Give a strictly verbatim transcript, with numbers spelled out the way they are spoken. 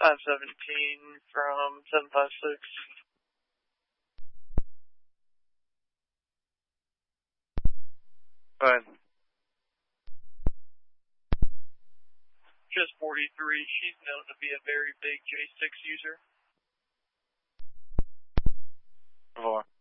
five seventeen from seven five six. Go ahead. Just forty-three. She's known to be a very big J six user. Four.